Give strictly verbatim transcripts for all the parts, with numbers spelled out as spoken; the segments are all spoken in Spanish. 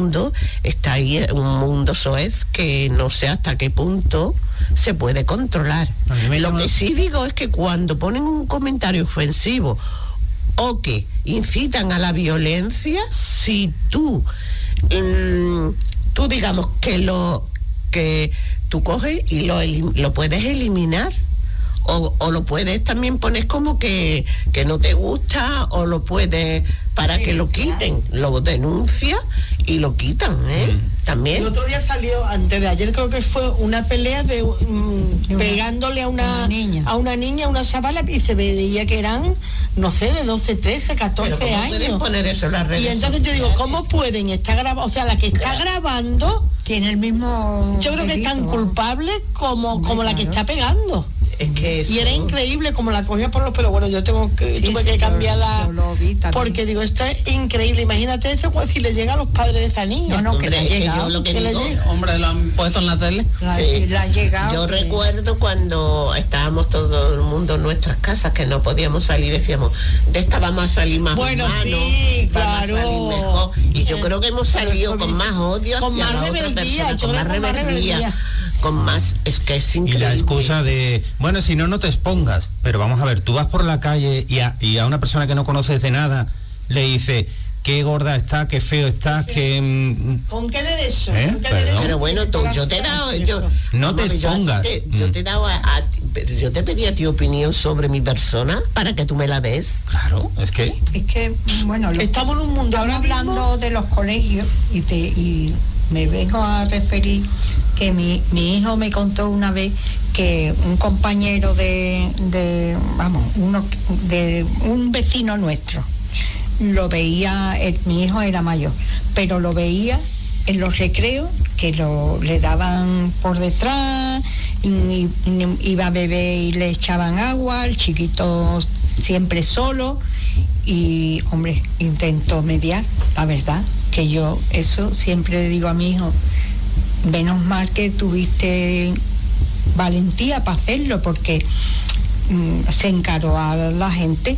mundo está ahí, un mundo soez que no sé hasta qué punto se puede controlar. Lo llama... que sí digo es que cuando ponen un comentario ofensivo o que incitan a la violencia, si tú mmm, tú digamos que lo que tú coges y lo, lo puedes eliminar, o, o lo puedes también poner como que, que no te gusta, o lo puedes para que lo quiten, lo denuncia y lo quitan, ¿eh? Mm. También. El otro día salió, antes de ayer creo que fue una pelea de um, pegándole a una, una niña. a una niña, a una chavala, y se veía que eran, no sé, de doce, trece, catorce Pero ¿cómo años. pueden poner eso en las redes y entonces sociales? Yo digo, ¿cómo pueden estar grabando? O sea, la que está claro. grabando tiene el mismo. Yo creo delito, que es tan culpable como, como claro. la que está pegando. Es que eso... Y era increíble como la cogía por los pelos. Bueno, yo tengo que, sí, tuve sí, que cambiarla porque digo, esto es increíble. Imagínate eso si le llega a los padres de esa niña. No, no, hombre, que le ha llegado. Lo que que digo, le hombre, lo han puesto en la tele. La, sí. la han llegado. Yo que... recuerdo cuando estábamos todo el mundo en nuestras casas, que no podíamos salir, decíamos, de esta vamos a salir más bueno, humanos, sí, vamos claro. a salir mejor. Y yo creo que hemos salido con más odio con hacia más la rebeldía, otra persona, con más rebeldía. rebeldía. Con más, es que es increíble. Y la excusa de, bueno, si no, no te expongas. Pero vamos a ver, tú vas por la calle y a, y a una persona que no conoces de nada le dice, qué gorda está, qué feo estás, sí. que... Mm, ¿Con qué derecho? ¿Eh? ¿Con qué derecho? Pero bueno, tú, yo te he dado... Yo, no te expongas. Yo te, yo te he dado a, a, yo te pedí a ti opinión sobre mi persona para que tú me la des. Claro, es que... Es que, bueno... Lo, estamos en un mundo ahora hablando mismo... de los colegios y, te, y me vengo a referir que mi, mi hijo me contó una vez que un compañero de, de vamos, uno de un vecino nuestro, lo veía, el, mi hijo era mayor, pero lo veía en los recreos, que lo, le daban por detrás, y, y, iba a beber y le echaban agua, el chiquito siempre solo, y hombre, intentó mediar, la verdad, que yo eso siempre le digo a mi hijo, menos mal que tuviste valentía para hacerlo, porque mmm, se encaró a la gente,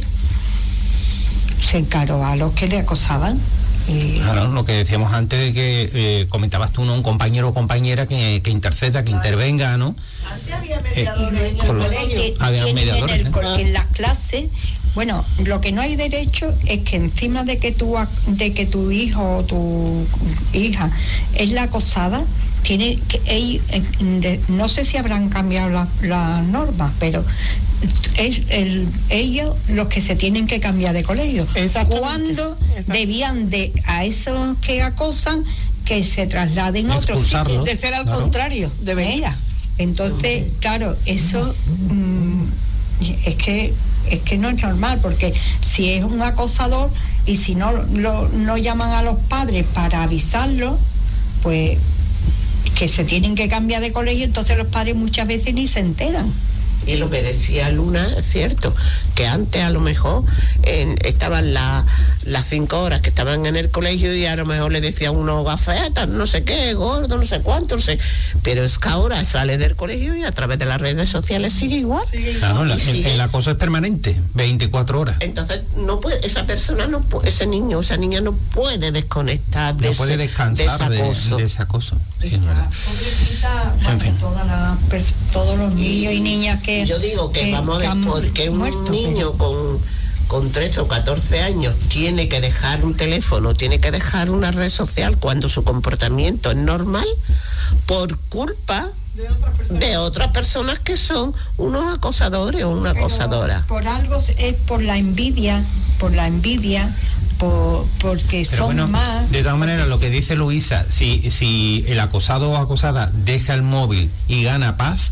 se encaró a los que le acosaban. Y... Claro, lo que decíamos antes de que eh, comentabas tú, ¿no? Un compañero o compañera que, que interceda, que claro. intervenga, ¿no? Antes había mediadores eh, en el colegio. Había mediadores, en, el, ¿no? en las clases. Bueno, lo que no hay derecho es que encima de que tu, de que tu hijo o tu hija es la acosada, tiene que ey, eh, no sé si habrán cambiado las la normas, pero es el, ellos los que se tienen que cambiar de colegio. Cuando debían de a esos que acosan que se trasladen a otros sitios. De ser al claro. contrario, debería. ¿Eh? Entonces, claro, eso mmm, es que es que no es normal, porque si es un acosador y si no lo, no llaman a los padres para avisarlo, pues que se tienen que cambiar de colegio, entonces los padres muchas veces ni se enteran. Y lo que decía Luna es cierto, que antes a lo mejor en, estaban las las cinco horas que estaban en el colegio y a lo mejor le decía uno gafetas, no sé qué, gordo, no sé cuánto, no sé. Pero es que ahora sale del colegio y a través de las redes sociales sigue igual. Sigue igual. Claro, la, sigue. La cosa es permanente, veinticuatro horas. Entonces no puede, esa persona no puede, ese niño, esa niña no puede desconectar de, no puede ese, descansar de ese acoso. De, de ese acoso. Sí, es verdad. En fin. Toda la, todos los niños y, y niñas que yo digo que, que vamos a ver porque un muerto, niño pero... con con trece o catorce años tiene que dejar un teléfono, tiene que dejar una red social cuando su comportamiento es normal por culpa de otras personas, de otras personas que son unos acosadores o una pero acosadora. Por algo es por la envidia, por la envidia, por, porque pero son bueno, más... De todas maneras, lo que dice Luisa, si, si el acosado o acosada deja el móvil y gana paz,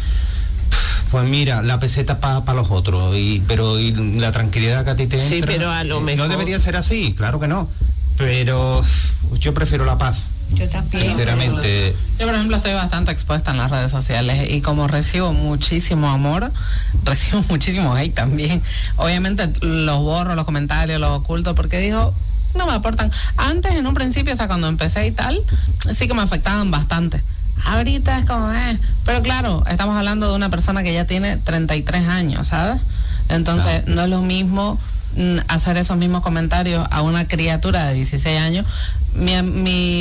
pues mira, la peseta para pa los otros, y, pero y la tranquilidad que a ti te entra... Sí, pero a lo mejor... No debería ser así, claro que no, pero yo prefiero la paz. Yo también. Sinceramente. Yo, por ejemplo, estoy bastante expuesta en las redes sociales y como recibo muchísimo amor, recibo muchísimo hate también. Obviamente los borro, los comentarios, los oculto, porque digo, no me aportan. Antes, en un principio, o sea, cuando empecé y tal, sí que me afectaban bastante. Ahorita es como, eh, pero claro, estamos hablando de una persona que ya tiene treinta y tres años, ¿sabes? Entonces, no, no es lo mismo mm, hacer esos mismos comentarios a una criatura de dieciséis años. Mi, mi